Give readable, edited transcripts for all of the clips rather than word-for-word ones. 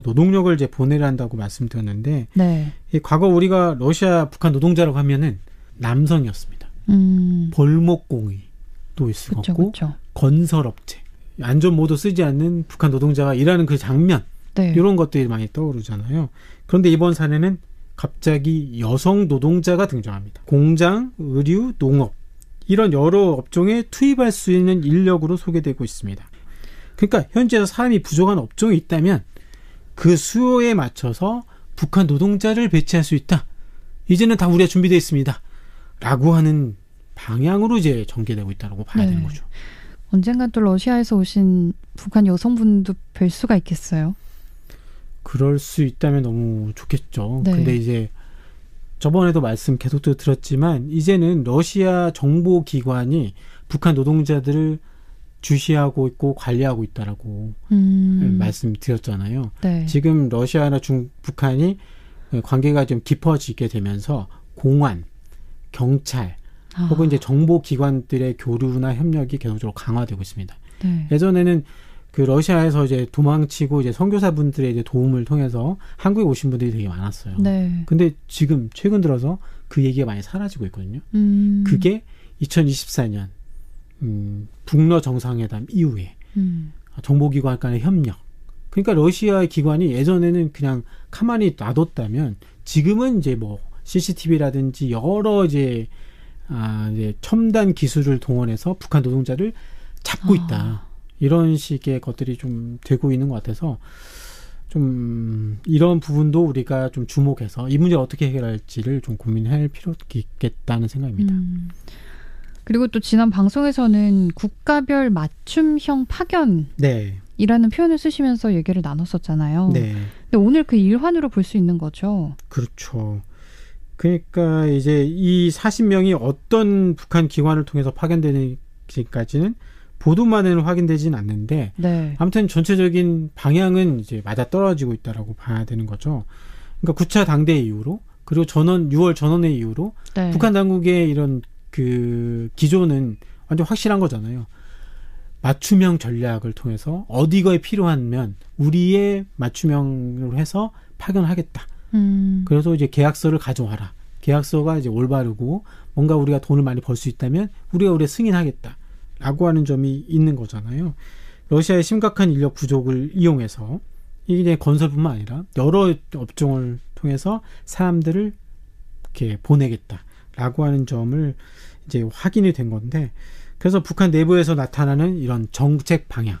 노동력을 이제 보내려 한다고 말씀드렸는데 네. 과거 우리가 러시아, 북한 노동자라고 하면은 남성이었습니다. 벌목공의도 있었고 건설업체, 안전모도 쓰지 않는 북한 노동자가 일하는 그 장면 네. 이런 것들이 많이 떠오르잖아요. 그런데 이번 사례는 갑자기 여성 노동자가 등장합니다. 공장, 의류, 농업 이런 여러 업종에 투입할 수 있는 인력으로 소개되고 있습니다. 그러니까 현지에서 사람이 부족한 업종이 있다면 그 수요에 맞춰서 북한 노동자를 배치할 수 있다. 이제는 다 우리가 준비되어 있습니다. 라고 하는 방향으로 이제 전개되고 있다고 봐야 되는 거죠. 언젠간 또 러시아에서 오신 북한 여성분도 뵐 수가 있겠어요? 그럴 수 있다면 너무 좋겠죠. 네. 근데 이제 저번에도 말씀 계속 드렸지만 이제는 러시아 정보기관이 북한 노동자들을 주시하고 있고 관리하고 있다라고 말씀드렸잖아요. 네. 지금 러시아나 북한이 관계가 좀 깊어지게 되면서 공안, 경찰 혹은 이제 정보기관들의 교류나 협력이 계속적으로 강화되고 있습니다. 네. 예전에는 그 러시아에서 이제 도망치고 이제 선교사분들의 이제 도움을 통해서 한국에 오신 분들이 되게 많았어요. 네. 근데 지금 최근 들어서 그 얘기가 많이 사라지고 있거든요. 그게 2024년 북러 정상회담 이후에 정보기관 간의 협력. 그러니까 러시아의 기관이 예전에는 그냥 가만히 놔뒀다면 지금은 이제 뭐 CCTV라든지 여러 이제 첨단 기술을 동원해서 북한 노동자를 잡고 있다. 이런 식의 것들이 좀 되고 있는 것 같아서 좀 이런 부분도 우리가 좀 주목해서 이 문제를 어떻게 해결할지를 좀 고민할 필요가 있겠다는 생각입니다. 그리고 또 지난 방송에서는 국가별 맞춤형 파견 네. 이라는 표현을 쓰시면서 얘기를 나눴었잖아요. 네. 근데 오늘 그 일환으로 볼 수 있는 거죠. 그렇죠. 그러니까 이제 이 40명이 어떤 북한 기관을 통해서 파견되는지까지는 보도만은 확인되지는 않는데 네. 아무튼 전체적인 방향은 이제 맞아떨어지고 있다라고 봐야 되는 거죠. 그러니까 9차 당대 이후로 그리고 6월 전원회 이후로 네. 북한 당국의 이런 그 기조는 완전 확실한 거잖아요. 맞춤형 전략을 통해서 어디가 필요하면 우리의 맞춤형으로 해서 파견하겠다. 그래서 이제 계약서를 가져와라. 계약서가 이제 올바르고 뭔가 우리가 돈을 많이 벌 수 있다면 우리가 승인하겠다. 라고 하는 점이 있는 거잖아요. 러시아의 심각한 인력 부족을 이용해서 이게 건설뿐만 아니라 여러 업종을 통해서 사람들을 이렇게 보내겠다라고 하는 점을 이제 확인이 된 건데, 그래서 북한 내부에서 나타나는 이런 정책 방향,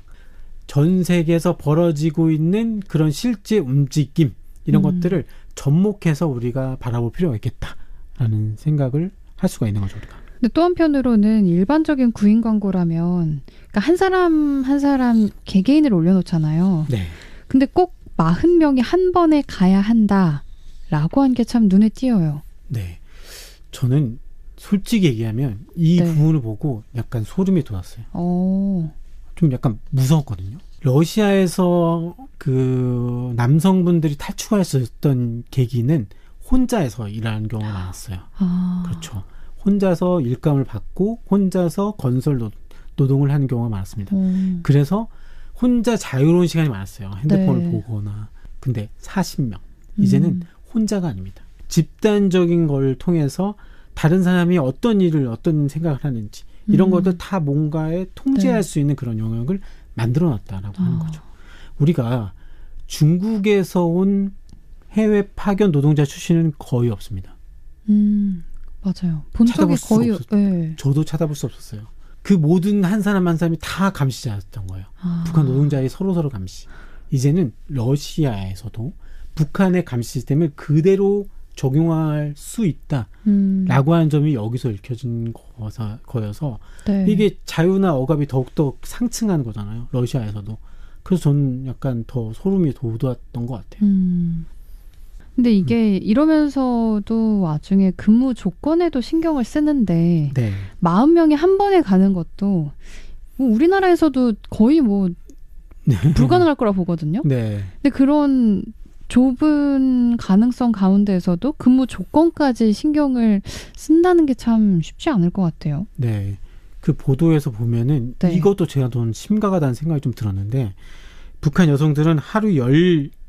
전 세계에서 벌어지고 있는 그런 실제 움직임 이런 것들을 접목해서 우리가 바라볼 필요가 있겠다라는 생각을 할 수가 있는 거죠, 우리가. 근데 또 한편으로는 일반적인 구인 광고라면 그러니까 한 사람 한 사람 개개인을 올려놓잖아요. 네. 근데 꼭 40명이 한 번에 가야 한다라고 한 게 참 눈에 띄어요. 네. 저는 솔직히 얘기하면 이 네. 부분을 보고 약간 소름이 돋았어요. 오. 좀 약간 무서웠거든요. 러시아에서 그 남성분들이 탈출했었던 계기는 혼자서 일하는 경우가 많았어요. 아. 그렇죠. 혼자서 일감을 받고 혼자서 건설 노동을 하는 경우가 많았습니다. 그래서 혼자 자유로운 시간이 많았어요. 핸드폰을 네. 보거나. 근데 40명. 이제는 혼자가 아닙니다. 집단적인 걸 통해서 다른 사람이 어떤 일을 어떤 생각을 하는지 이런 것들 다 뭔가에 통제할 네. 수 있는 그런 영역을 만들어놨다라고 하는 거죠. 우리가 중국에서 온 해외 파견 노동자 출신은 거의 없습니다. 맞아요. 본 적이 거의 네. 저도 찾아볼 수 없었어요. 그 모든 한 사람 한 사람이 다 감시자였던 거예요. 북한 노동자의 서로 감시. 이제는 러시아에서도 북한의 감시 시스템을 그대로 적용할 수 있다라고 하는 점이 여기서 읽혀진 거여서 네. 이게 자유나 억압이 더욱더 상승하는 거잖아요. 러시아에서도. 그래서 저는 약간 더 소름이 돋았던 것 같아요. 근데 이게 이러면서도 와중에 근무 조건에도 신경을 쓰는데 네. 40명이 한 번에 가는 것도 뭐 우리나라에서도 거의 뭐 불가능할 거라 보거든요. 네. 근데 그런 좁은 가능성 가운데에서도 근무 조건까지 신경을 쓴다는 게 참 쉽지 않을 것 같아요. 네. 그 보도에서 보면은 네. 이것도 제가 좀 심각하다는 생각이 좀 들었는데 북한 여성들은 하루